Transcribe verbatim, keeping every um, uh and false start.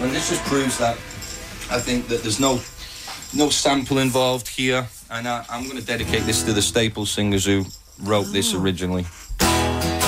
And this just proves that I think that there's no no sample involved here, and I, I'm going to dedicate this to the Staple singers who wrote this originally.